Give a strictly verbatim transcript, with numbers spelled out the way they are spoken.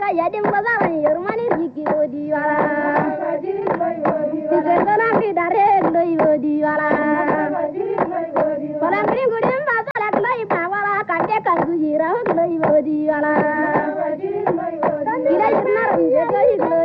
ka yadim bazara yormani diki odi wala Tisena ki dare loi odi wala Kolam ringu dim bazara loi ba wala kande kangu jira loi odi wala Ila jirna ringu loi